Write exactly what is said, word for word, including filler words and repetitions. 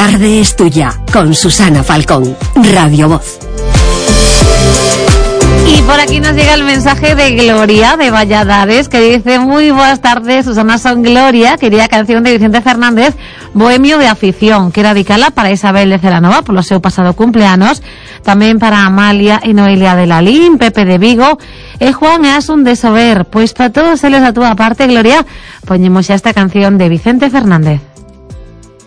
tarde es tuya, con Susana Falcón, Radio Voz. Y por aquí nos llega el mensaje de Gloria de Valladares, que dice: muy buenas tardes, Susana, son Gloria, quería canción de Vicente Fernández, Bohemio de afición. Quiero dedicarla para Isabel de Celanova por los seu pasado cumpleaños, también para Amalia y Noelia de Lalín, Pepe de Vigo e Juan Asun de Sober. Pues para todos ellos, a tu parte, Gloria, ponemos ya esta canción de Vicente Fernández.